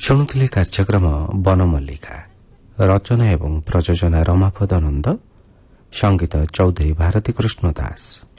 ଶୁଣୁଥିଲେ କାର୍ଯ୍ୟକ୍ରମ ବନମଲ୍ଲିକା। ରଚନା ଏବଂ ପ୍ରଯୋଜନା ରମାପଦ ନନ୍ଦ, ସଙ୍ଗୀତ ଚୌଧୁରୀ ଭାରତୀ କୃଷ୍ଣ ଦାସ।